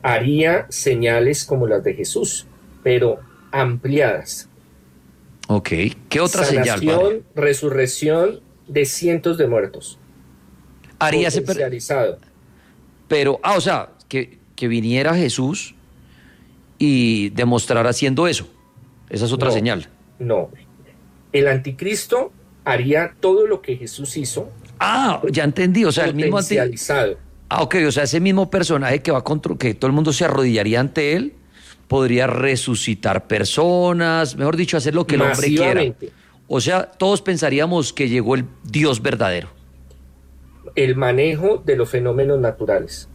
haría señales como las de Jesús, pero ampliadas. Ok. ¿Qué otra señal, padre? Sanación, resurrección de cientos de muertos. Haría Potencializado. pero, o sea, que viniera Jesús y demostrara haciendo eso. Esa es otra No, señal. no. El anticristo haría todo lo que Jesús hizo, Ya entendí. O sea, el mismo potencializado. ok, o sea, ese mismo personaje que que todo el mundo se arrodillaría ante él, podría resucitar personas, mejor dicho, hacer lo que el hombre quiera. Masivamente. O sea, todos pensaríamos que llegó el Dios verdadero. El manejo de los fenómenos naturales.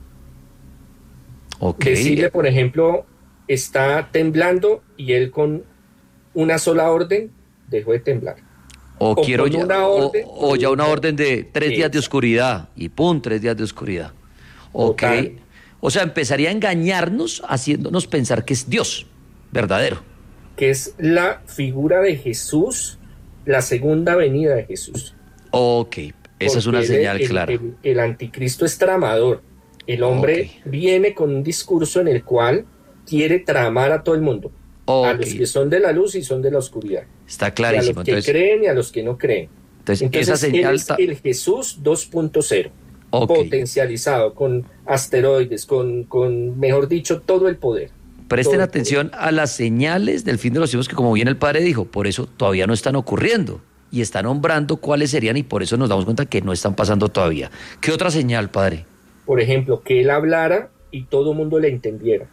Ok. Decirle, por ejemplo, está temblando y él con una sola orden dejó de temblar. O O quiero con ya, una orden, o ya una orden de 3 días de Exacto. oscuridad y pum, 3 días de oscuridad. Ok. Total. O sea, empezaría a engañarnos haciéndonos pensar que es Dios verdadero. Que es la figura de Jesús, la segunda venida de Jesús. Ok, esa es Porque una señal clara. el anticristo es tramador. El hombre Ok. viene con un discurso en el cual quiere tramar a todo el mundo. A Ok, los que son de la luz y son de la oscuridad. está Y a clarísimo. los que Entonces, creen y a los que no creen. esa Entonces, él señal es el Jesús 2.0, ok. potencializado, con asteroides, mejor dicho, todo el poder. Presten Todo el atención a las señales del fin de los tiempos que, como bien el padre dijo, por eso todavía no están ocurriendo y está nombrando cuáles serían y por eso nos damos cuenta que no están pasando todavía. ¿Qué otra señal, padre? Por ejemplo, que él hablara y todo el mundo le entendiera.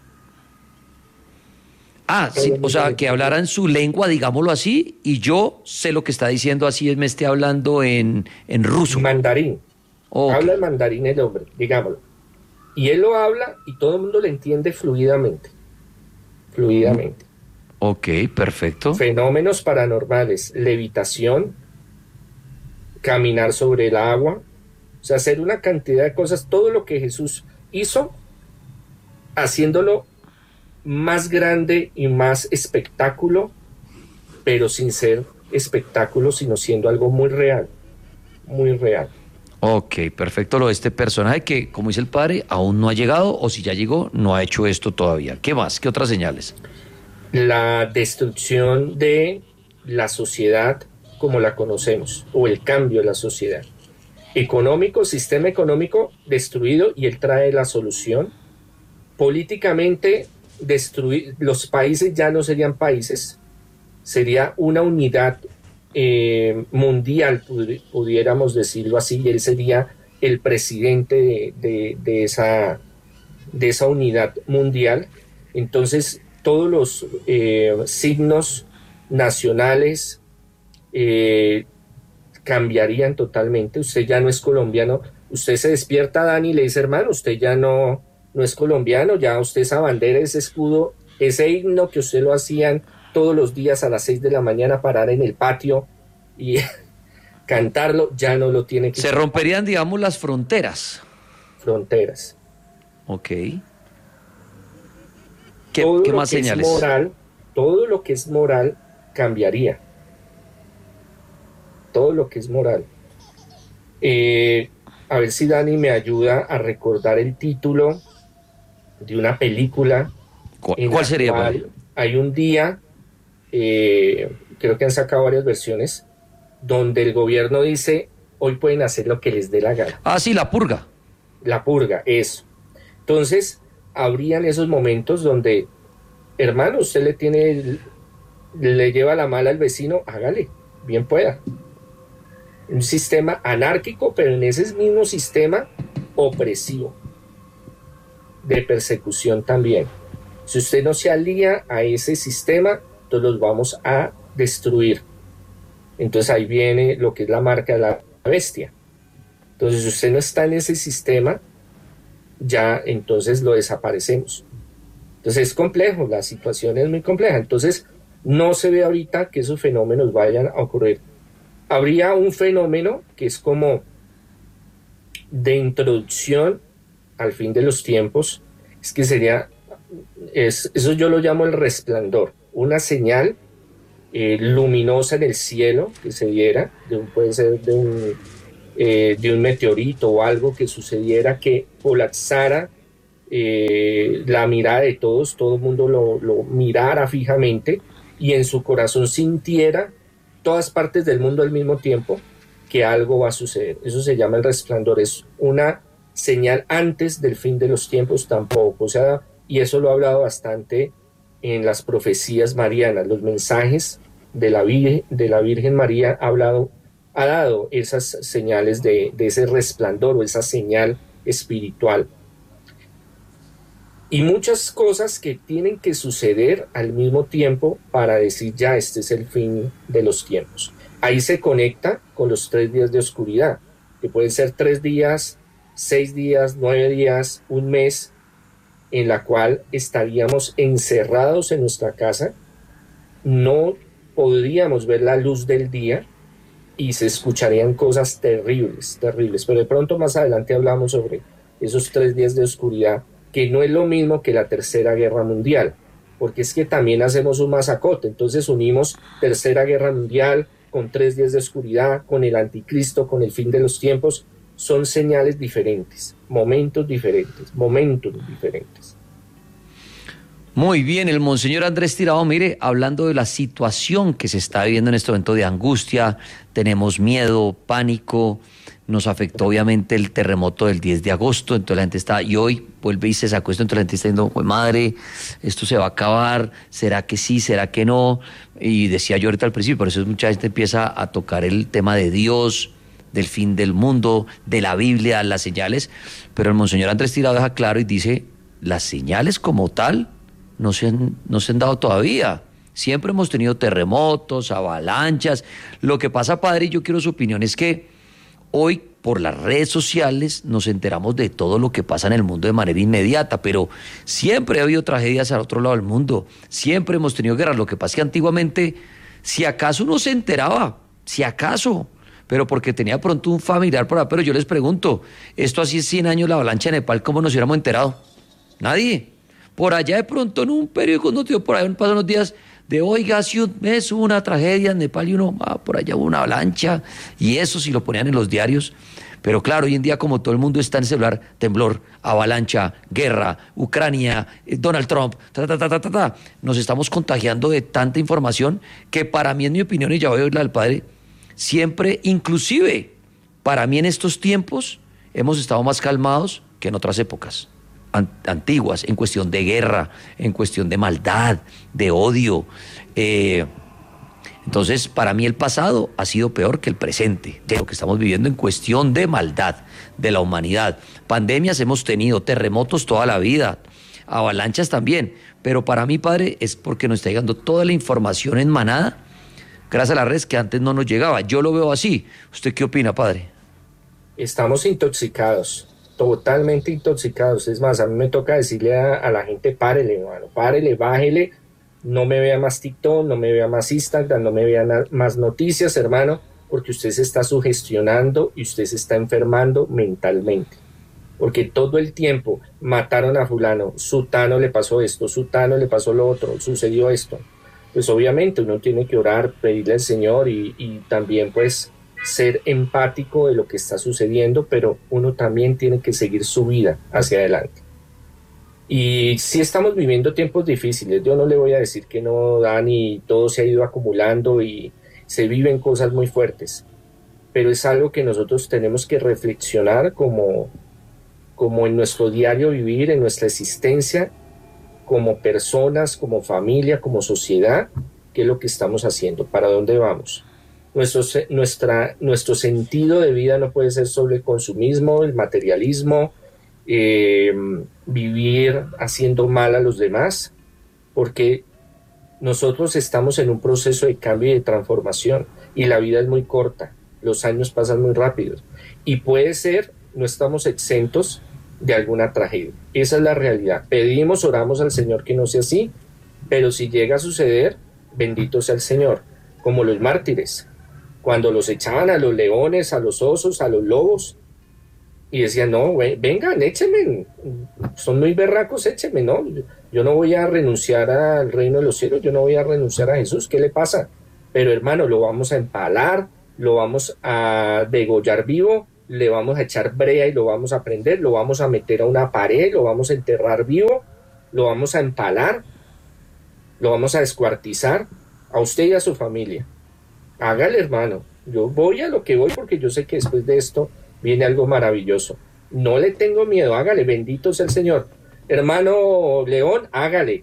Sí, o sea, que hablara en su lengua, digámoslo así, y yo sé lo que está diciendo, así me esté hablando en ruso. Mandarín. Ok, Habla el mandarín el hombre, digámoslo. Y él lo habla y todo el mundo le entiende fluidamente. Fluidamente. ok, perfecto. Fenómenos paranormales, levitación, caminar sobre el agua, o sea, hacer una cantidad de cosas, todo lo que Jesús hizo, haciéndolo más grande y más espectáculo, pero sin ser espectáculo, sino siendo algo muy real, muy real. Ok, perfecto lo de este personaje que, como dice el padre, aún no ha llegado o si ya llegó, no ha hecho esto todavía. ¿Qué más? ¿Qué otras señales? La destrucción de la sociedad como la conocemos, o el cambio de la sociedad. Económico, sistema económico destruido y él trae la solución. Políticamente, los países ya no serían países, sería una unidad mundial, pudiéramos decirlo así, y él sería el presidente de esa unidad mundial. Entonces, todos los signos nacionales cambiarían totalmente. Usted ya no es colombiano. Usted se despierta, Dani, y le dice, hermano, usted ya no es colombiano, ya usted esa bandera, ese escudo, ese himno que usted lo hacían todos los días a las 6 de la mañana, parar en el patio y cantarlo, ya no lo tiene que Se cantar. romperían, digamos, las fronteras. Fronteras. Ok. Todo ¿Qué lo más que señales? es moral, todo lo que es moral cambiaría. Todo lo que es moral. A ver si Dani me ayuda a recordar el título de una película en ¿Cuál la sería, padre? cual hay un día, creo que han sacado varias versiones, donde el gobierno dice, hoy pueden hacer lo que les dé la gana. Sí, la purga. La purga, eso. Entonces, habrían esos momentos donde, hermano, usted le lleva la mala al vecino, hágale, bien pueda. Un sistema anárquico, pero en ese mismo sistema opresivo, de persecución también. Si usted no se alía a ese sistema, entonces los vamos a destruir. Entonces ahí viene lo que es la marca de la bestia. Entonces, si usted no está en ese sistema, ya entonces lo desaparecemos. Entonces es complejo, la situación es muy compleja. Entonces no se ve ahorita que esos fenómenos vayan a ocurrir. Habría un fenómeno que es como de introducción al fin de los tiempos, es que eso yo lo llamo el resplandor, una señal luminosa en el cielo que se diera, puede ser de un meteorito o algo que sucediera que colapsara la mirada de todos, todo el mundo lo mirara fijamente y en su corazón sintiera todas partes del mundo al mismo tiempo que algo va a suceder. Eso se llama el resplandor, es una señal antes del fin de los tiempos tampoco, o sea, y eso lo ha hablado bastante en las profecías marianas, los mensajes de la Virgen María ha dado esas señales de ese resplandor o esa señal espiritual. Y muchas cosas que tienen que suceder al mismo tiempo para decir ya este es el fin de los tiempos. Ahí se conecta con los 3 días de oscuridad, que pueden ser 3 días, 6 días, 9 días, un mes, en la cual estaríamos encerrados en nuestra casa, no podríamos ver la luz del día y se escucharían cosas terribles, terribles. Pero de pronto más adelante hablamos sobre esos 3 días de oscuridad, que no es lo mismo que la Tercera Guerra Mundial, porque es que también hacemos un masacote, entonces unimos Tercera Guerra Mundial con 3 días de oscuridad, con el anticristo, con el fin de los tiempos. Son señales diferentes, momentos diferentes, momentos diferentes. Muy bien, el monseñor Andrés Tirado, mire, hablando de la situación que se está viviendo en este momento de angustia, tenemos miedo, pánico, nos afectó obviamente el terremoto del 10 de agosto, entonces la gente está, y hoy vuelve y se sacó esto, entonces la gente está diciendo, pues madre, esto se va a acabar, ¿será que sí, será que no? Y decía yo ahorita al principio, por eso mucha gente empieza a tocar el tema de Dios, del fin del mundo, de la Biblia, las señales, pero el monseñor Andrés Tirado deja claro y dice, las señales como tal no se han dado todavía. Siempre hemos tenido terremotos, avalanchas. Lo que pasa, padre, y yo quiero su opinión, es que hoy por las redes sociales nos enteramos de todo lo que pasa en el mundo de manera inmediata, pero siempre ha habido tragedias al otro lado del mundo, siempre hemos tenido guerras. Lo que pasa es que antiguamente, si acaso uno se enteraba, si acaso, pero porque tenía pronto un familiar por ahí. Pero yo les pregunto, esto así es 100 años, la avalancha de Nepal, ¿cómo nos hubiéramos enterado? Nadie. Por allá de pronto en un periódico, no tío, por ahí pasan unos días de, oiga, hace un mes hubo una tragedia en Nepal y uno, por allá hubo una avalancha, y eso sí lo ponían en los diarios. Pero claro, hoy en día como todo el mundo está en el celular, temblor, avalancha, guerra, Ucrania, Donald Trump, nos estamos contagiando de tanta información que para mí, en mi opinión, y ya voy a oír la del padre, siempre, inclusive, para mí en estos tiempos, hemos estado más calmados que en otras épocas antiguas, en cuestión de guerra, en cuestión de maldad, de odio. Entonces, para mí el pasado ha sido peor que el presente, de lo que estamos viviendo en cuestión de maldad de la humanidad. Pandemias hemos tenido, terremotos toda la vida, avalanchas también, pero para mí, padre, es porque nos está llegando toda la información en manada, gracias a las redes, que antes no nos llegaba. Yo lo veo así. ¿Usted qué opina, padre? Estamos intoxicados, totalmente intoxicados. Es más, a mí me toca decirle a la gente, párele, hermano, párele, bájele, no me vea más TikTok, no me vea más Instagram, no me vea más noticias, hermano, porque usted se está sugestionando y usted se está enfermando mentalmente. Porque todo el tiempo mataron a fulano, sutano le pasó esto, sutano le pasó lo otro, sucedió esto. Pues obviamente uno tiene que orar, pedirle al Señor y también pues ser empático de lo que está sucediendo, pero uno también tiene que seguir su vida hacia adelante. Y sí estamos viviendo tiempos difíciles, yo no le voy a decir que no, Dani, todo se ha ido acumulando y se viven cosas muy fuertes, pero es algo que nosotros tenemos que reflexionar como en nuestro diario vivir, en nuestra existencia, como personas, como familia, como sociedad, qué es lo que estamos haciendo, para dónde vamos. Nuestro sentido de vida no puede ser solo el consumismo, el materialismo, vivir haciendo mal a los demás, porque nosotros estamos en un proceso de cambio y de transformación y la vida es muy corta, los años pasan muy rápido y puede ser, no estamos exentos de alguna tragedia. Esa es la realidad. Pedimos, oramos al Señor que no sea así, pero si llega a suceder, bendito sea el Señor, como los mártires, cuando los echaban a los leones, a los osos, a los lobos, y decían, no, vengan, échenme, son muy berracos, échenme, no, yo no voy a renunciar al reino de los cielos, yo no voy a renunciar a Jesús, ¿qué le pasa? Pero hermano, lo vamos a empalar, lo vamos a degollar vivo, le vamos a echar brea y lo vamos a prender, lo vamos a meter a una pared, lo vamos a enterrar vivo, lo vamos a empalar, lo vamos a descuartizar, a usted y a su familia. Hágale, hermano, yo voy a lo que voy porque yo sé que después de esto viene algo maravilloso. No le tengo miedo, hágale, bendito sea el Señor. Hermano León, hágale.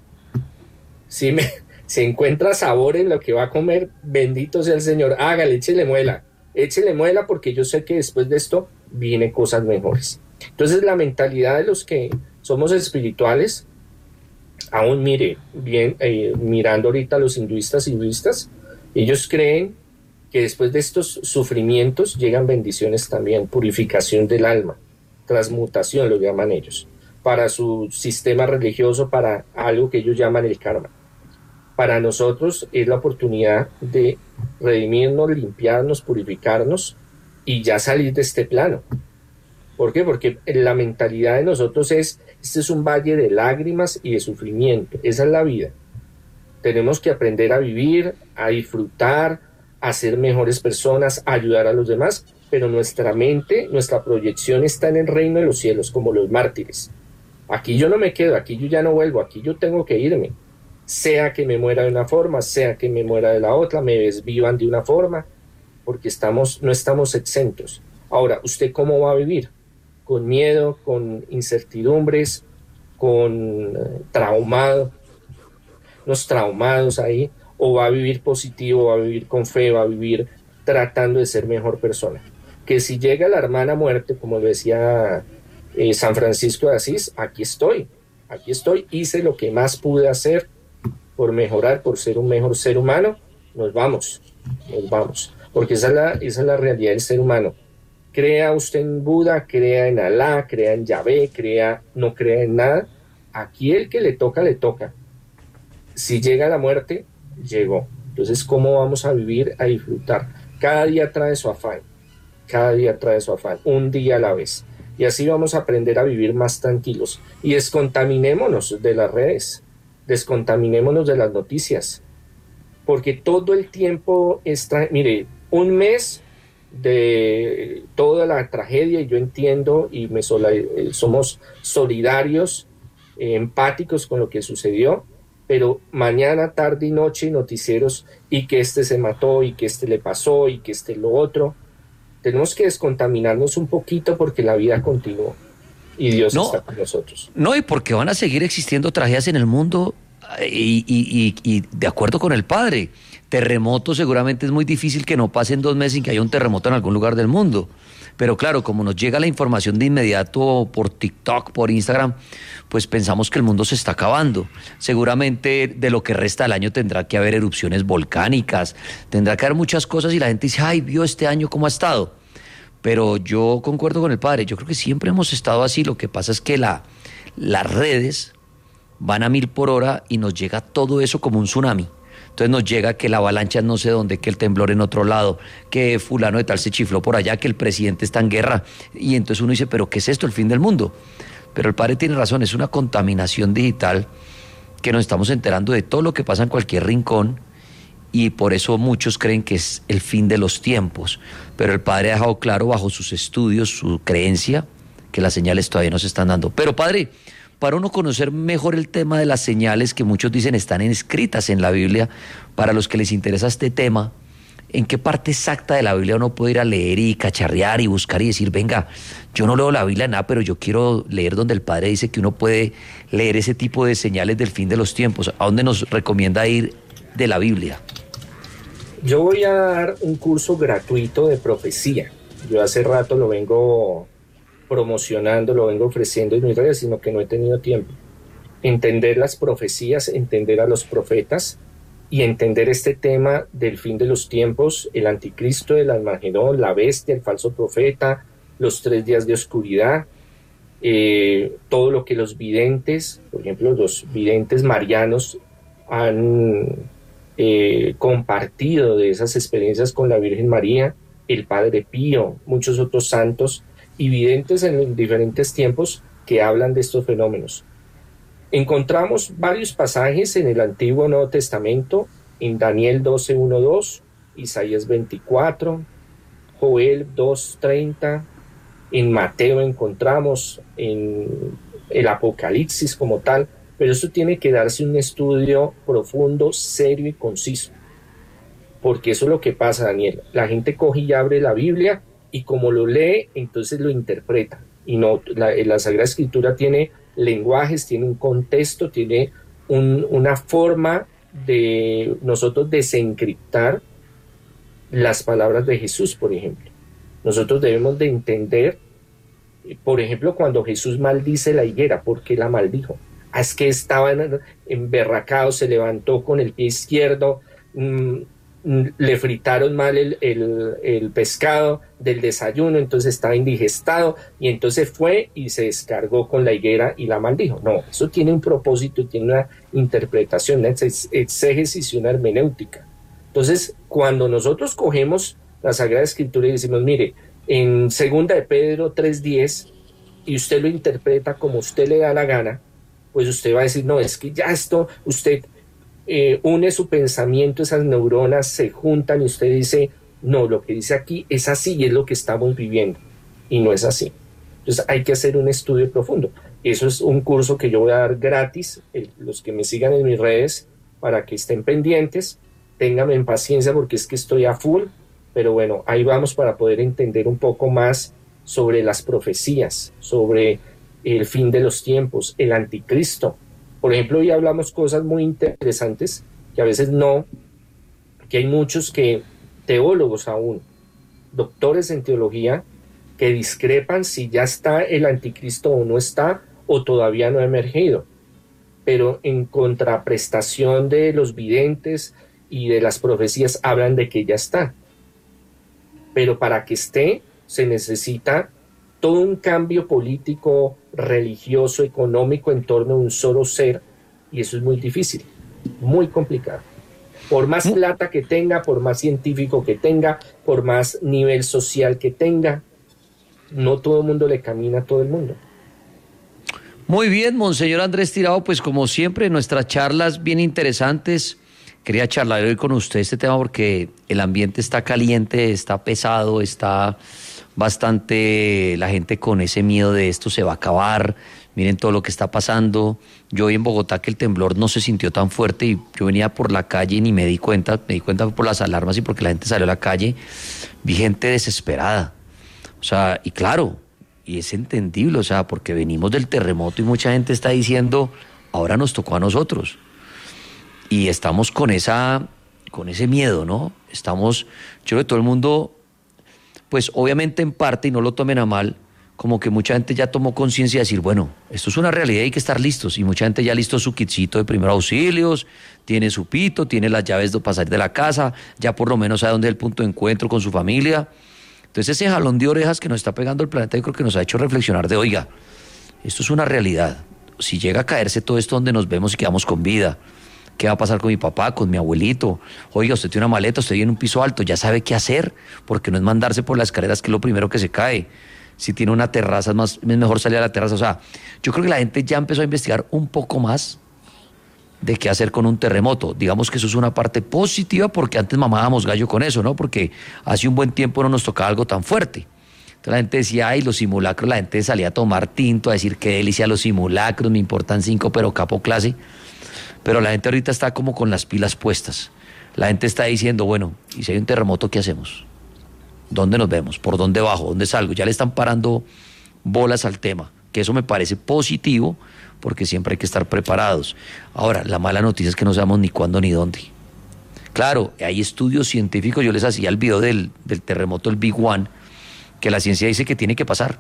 Si encuentra sabor en lo que va a comer, bendito sea el Señor, hágale, échele muela porque yo sé que después de esto vienen cosas mejores. Entonces la mentalidad de los que somos espirituales, aún mire, bien, mirando ahorita a los hinduistas y budistas, ellos creen que después de estos sufrimientos llegan bendiciones también, purificación del alma, transmutación lo llaman ellos, para su sistema religioso, para algo que ellos llaman el karma. Para nosotros es la oportunidad de redimirnos, limpiarnos, purificarnos y ya salir de este plano. ¿Por qué? Porque la mentalidad de nosotros este es un valle de lágrimas y de sufrimiento. Esa es la vida. Tenemos que aprender a vivir, a disfrutar, a ser mejores personas, a ayudar a los demás, pero nuestra mente, nuestra proyección está en el reino de los cielos, como los mártires. Aquí yo no me quedo, aquí yo ya no vuelvo, aquí yo tengo que irme. Sea que me muera de una forma, sea que me muera de la otra, me desvivan de una forma, porque no estamos exentos. Ahora, ¿usted cómo va a vivir? ¿Con miedo, con incertidumbres, con traumados ahí? ¿O va a vivir positivo, va a vivir con fe, va a vivir tratando de ser mejor persona? Que si llega la hermana muerte, como lo decía San Francisco de Asís, aquí estoy, hice lo que más pude hacer por mejorar, por ser un mejor ser humano, nos vamos, porque esa es la realidad del ser humano. Crea usted en Buda, crea en Alá, crea en Yahvé, no crea en nada, aquí el que le toca, le toca. Si llega la muerte, llegó. Entonces, ¿cómo vamos a vivir, a disfrutar? Cada día trae su afán, un día a la vez. Y así vamos a aprender a vivir más tranquilos. Y descontaminémonos de las redes, descontaminémonos de las noticias, porque todo el tiempo mire, un mes de toda la tragedia, y yo entiendo y somos solidarios, empáticos con lo que sucedió, pero mañana, tarde y noche noticieros, y que este se mató, y que este le pasó, y que este lo otro. Tenemos que descontaminarnos un poquito porque la vida continúa y Dios está con nosotros. No, y porque van a seguir existiendo tragedias en el mundo y de acuerdo con el padre, terremotos seguramente es muy difícil que no pasen 2 meses sin que haya un terremoto en algún lugar del mundo. Pero claro, como nos llega la información de inmediato por TikTok, por Instagram, pues pensamos que el mundo se está acabando. Seguramente de lo que resta del año tendrá que haber erupciones volcánicas, tendrá que haber muchas cosas y la gente dice, ay, vio este año cómo ha estado. Pero yo concuerdo con el padre, yo creo que siempre hemos estado así, lo que pasa es que las redes van a 1000 por hora y nos llega todo eso como un tsunami. Entonces nos llega que la avalancha en no sé dónde, que el temblor en otro lado, que fulano de tal se chifló por allá, que el presidente está en guerra. Y entonces uno dice, ¿pero qué es esto? ¿El fin del mundo? Pero el padre tiene razón, es una contaminación digital que nos estamos enterando de todo lo que pasa en cualquier rincón y por eso muchos creen que es el fin de los tiempos. Pero el padre ha dejado claro bajo sus estudios, su creencia, que las señales todavía no se están dando. Pero padre, para uno conocer mejor el tema de las señales que muchos dicen están escritas en la Biblia, para los que les interesa este tema, ¿en qué parte exacta de la Biblia uno puede ir a leer y cacharrear y buscar y decir, venga, yo no leo la Biblia nada, pero yo quiero leer donde el padre dice que uno puede leer ese tipo de señales del fin de los tiempos? ¿A dónde nos recomienda ir de la Biblia? Yo voy a dar un curso gratuito de profecía. Yo hace rato lo vengo promocionando, lo vengo ofreciendo en mis redes, sino que no he tenido tiempo. Entender las profecías, entender a los profetas y entender este tema del fin de los tiempos, el anticristo, el Armagedón, la bestia, el falso profeta, los 3 días de oscuridad, todo lo que los videntes, por ejemplo, los videntes marianos han compartido de esas experiencias con la Virgen María, el Padre Pío, muchos otros santos y videntes en diferentes tiempos que hablan de estos fenómenos. Encontramos varios pasajes en el Antiguo Nuevo Testamento, en Daniel 12:1-2, Isaías 24, Joel 2:30, en Mateo encontramos, en el Apocalipsis como tal, pero eso tiene que darse un estudio profundo, serio y conciso, porque eso es lo que pasa, Daniel. La gente coge y abre la Biblia y como lo lee, entonces lo interpreta. Y no, la Sagrada Escritura tiene lenguajes, tiene un contexto, tiene una forma de nosotros desencriptar las palabras de Jesús, por ejemplo. Nosotros debemos de entender, por ejemplo, cuando Jesús maldice la higuera, ¿por qué la maldijo? Es que estaba emberracado, se levantó con el pie izquierdo, le fritaron mal el pescado del desayuno, entonces estaba indigestado, y entonces fue y se descargó con la higuera y la maldijo. No, eso tiene un propósito, tiene una interpretación, una exégesis y una hermenéutica. Entonces, cuando nosotros cogemos la Sagrada Escritura y decimos, mire, en 2 de Pedro 3:10, y usted lo interpreta como usted le da la gana, pues usted va a decir, no, es que ya esto, usted une su pensamiento, esas neuronas se juntan y usted dice, no, lo que dice aquí es así y es lo que estamos viviendo, y no es así. Entonces hay que hacer un estudio profundo. Eso es un curso que yo voy a dar gratis, los que me sigan en mis redes, para que estén pendientes, ténganme en paciencia porque es que estoy a full, pero bueno, ahí vamos para poder entender un poco más sobre las profecías, sobre el fin de los tiempos, el anticristo. Por ejemplo, hoy hablamos cosas muy interesantes que a veces no, que hay muchos teólogos aún, doctores en teología, que discrepan si ya está el anticristo o no está, o todavía no ha emergido. Pero en contraprestación de los videntes y de las profecías hablan de que ya está. Pero para que esté, se necesita todo un cambio político, religioso, económico en torno a un solo ser, y eso es muy difícil, muy complicado. Por más plata que tenga, por más científico que tenga, por más nivel social que tenga, no todo el mundo le camina a todo el mundo. Muy bien, Monseñor Andrés Tirado, pues como siempre, nuestras charlas bien interesantes. Quería charlar hoy con usted este tema porque el ambiente está caliente, está pesado, está bastante la gente con ese miedo de esto se va a acabar. Miren todo lo que está pasando. Yo hoy en Bogotá que el temblor no se sintió tan fuerte y yo venía por la calle y ni me di cuenta por las alarmas y porque la gente salió a la calle. Vi gente desesperada. O sea, y claro, y es entendible, o sea, porque venimos del terremoto y mucha gente está diciendo, ahora nos tocó a nosotros. Y estamos con ese miedo, ¿no? Yo creo que todo el mundo, pues obviamente en parte, y no lo tomen a mal, como que mucha gente ya tomó conciencia de decir, bueno, esto es una realidad y hay que estar listos. Y mucha gente ya listó su kitcito de primeros auxilios, tiene su pito, tiene las llaves para salir de la casa, ya por lo menos sabe dónde es el punto de encuentro con su familia. Entonces ese jalón de orejas que nos está pegando el planeta, yo creo que nos ha hecho reflexionar de, oiga, esto es una realidad. Si llega a caerse todo esto donde nos vemos y quedamos con vida, ¿qué va a pasar con mi papá, con mi abuelito? Oiga, usted tiene una maleta, usted vive en un piso alto, ya sabe qué hacer, porque no es mandarse por las escaleras, que es lo primero que se cae. Si tiene una terraza, es mejor salir a la terraza. O sea, yo creo que la gente ya empezó a investigar un poco más de qué hacer con un terremoto. Digamos que eso es una parte positiva, porque antes mamábamos gallo con eso, ¿no? Porque hace un buen tiempo no nos tocaba algo tan fuerte. Entonces la gente decía, ay, los simulacros, la gente salía a tomar tinto, a decir qué delicia los simulacros, me importan 5, pero capo clase. Pero la gente ahorita está como con las pilas puestas. La gente está diciendo, bueno, ¿y si hay un terremoto, qué hacemos? ¿Dónde nos vemos? ¿Por dónde bajo? ¿Dónde salgo? Ya le están parando bolas al tema, que eso me parece positivo, porque siempre hay que estar preparados. Ahora, la mala noticia es que no sabemos ni cuándo ni dónde. Claro, hay estudios científicos, yo les hacía el video del terremoto, el Big One, que la ciencia dice que tiene que pasar.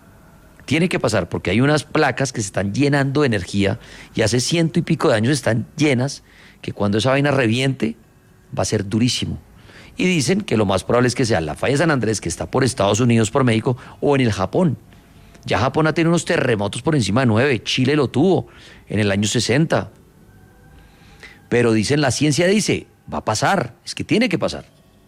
Tiene que pasar, porque hay unas placas que se están llenando de energía y hace 100 y pico de años están llenas, que cuando esa vaina reviente va a ser durísimo. Y dicen que lo más probable es que sea la falla de San Andrés, que está por Estados Unidos, por México, o en el Japón. Ya Japón ha tenido unos terremotos por encima de 9, Chile lo tuvo en el año 60. Pero la ciencia dice, va a pasar, es que tiene que pasar.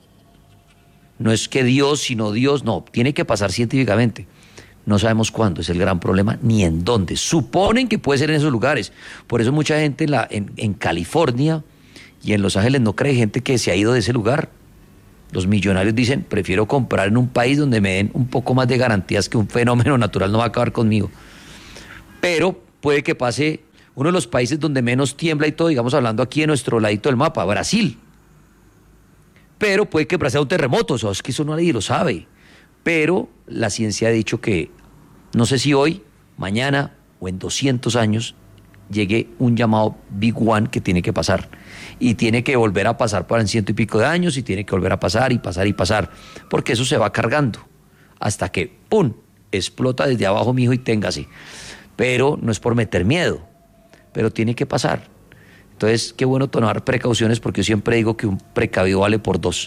No es que Dios, sino Dios, no, tiene que pasar científicamente. No sabemos cuándo, es el gran problema, ni en dónde. Suponen que puede ser en esos lugares. Por eso mucha gente en California y en Los Ángeles no cree, gente que se ha ido de ese lugar. Los millonarios dicen, prefiero comprar en un país donde me den un poco más de garantías que un fenómeno natural no va a acabar conmigo. Pero puede que pase uno de los países donde menos tiembla y todo, digamos hablando aquí de nuestro ladito del mapa, Brasil. Pero puede que Brasil sea un terremoto, o es que eso nadie lo sabe. Pero la ciencia ha dicho que, no sé si hoy, mañana o en 200 años, llegue un llamado Big One que tiene que pasar. Y tiene que volver a pasar para en 100 y pico de años y tiene que volver a pasar y pasar y pasar. Porque eso se va cargando hasta que, ¡pum!, explota desde abajo, mijo, y téngase. Pero no es por meter miedo, pero tiene que pasar. Entonces, qué bueno tomar precauciones porque yo siempre digo que un precavido vale por dos.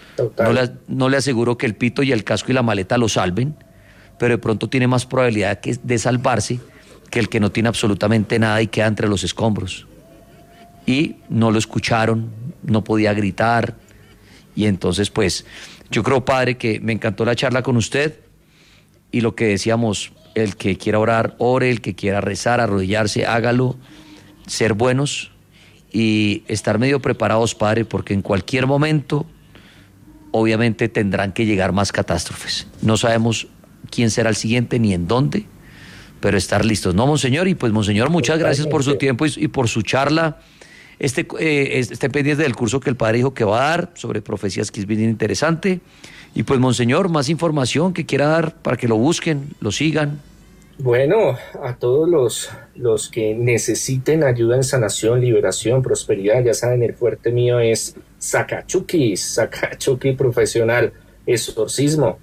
No le aseguro que el pito y el casco y la maleta lo salven, pero de pronto tiene más probabilidad de salvarse que el que no tiene absolutamente nada y queda entre los escombros. Y no lo escucharon, no podía gritar. Y entonces, pues, yo creo, padre, que me encantó la charla con usted y lo que decíamos, el que quiera orar, ore, el que quiera rezar, arrodillarse, hágalo, ser buenos y estar medio preparados, padre, porque en cualquier momento, obviamente, tendrán que llegar más catástrofes. No sabemos quién será el siguiente ni en dónde, pero estar listos, ¿no, monseñor? Y pues, monseñor, muchas gracias por su tiempo y por su charla. Esté pendiente del curso que el padre dijo que va a dar sobre profecías, que es bien interesante. Y pues, monseñor, más información que quiera dar para que lo busquen, lo sigan. Bueno, a todos los que necesiten ayuda en sanación, liberación, prosperidad, ya saben, el fuerte mío es Sacachuki profesional, exorcismo.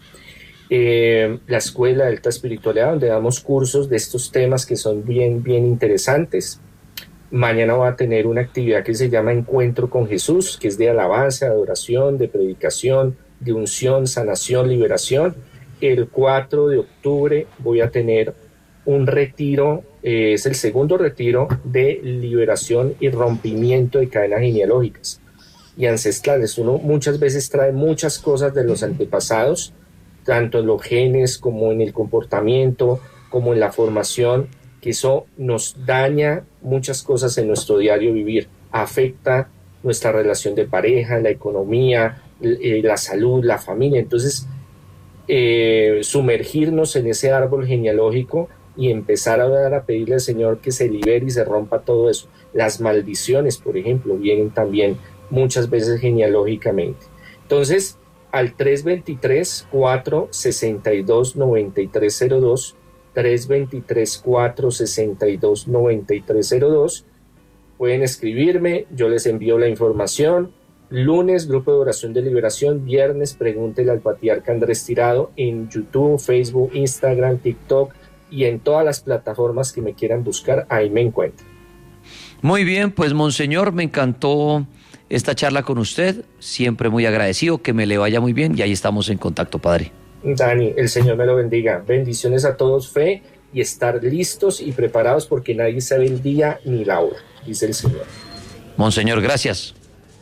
La Escuela de Alta Espiritualidad, donde damos cursos de estos temas que son bien interesantes. Mañana va a tener una actividad que se llama Encuentro con Jesús, que es de alabanza, de adoración, de predicación, de unción, sanación, liberación. El 4 de octubre voy a tener un retiro, es el segundo retiro de liberación y rompimiento de cadenas genealógicas y ancestrales. Uno muchas veces trae muchas cosas de los antepasados, tanto en los genes como en el comportamiento, como en la formación, que eso nos daña muchas cosas en nuestro diario vivir, afecta nuestra relación de pareja, la economía, la salud, la familia. Entonces, sumergirnos en ese árbol genealógico y empezar a orar, a pedirle al Señor que se libere y se rompa todo eso. Las maldiciones, por ejemplo, vienen también muchas veces genealógicamente. Entonces, al 323-462-9302, 323-462-9302, pueden escribirme, yo les envío la información. Lunes, grupo de oración de liberación. Viernes, pregúntele al patriarca Andrés Tirado en YouTube, Facebook, Instagram, TikTok y en todas las plataformas que me quieran buscar, ahí me encuentran. Muy bien, pues, monseñor, me encantó esta charla con usted, siempre muy agradecido, que me le vaya muy bien y ahí estamos en contacto, padre. Dani, el Señor me lo bendiga. Bendiciones a todos, fe y estar listos y preparados porque nadie sabe el día ni la hora, dice el Señor. Monseñor, gracias.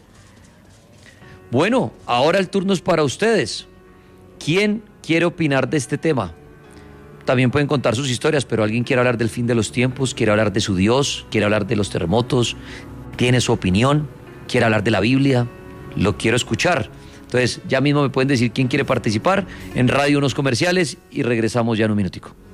Bueno, ahora el turno es para ustedes. ¿Quién quiere opinar de este tema? También pueden contar sus historias, pero alguien quiere hablar del fin de los tiempos, quiere hablar de su Dios, quiere hablar de los terremotos, tiene su opinión, quiere hablar de la Biblia, lo quiero escuchar. Entonces, ya mismo me pueden decir quién quiere participar en Radio Unos Comerciales y regresamos ya en un minutico.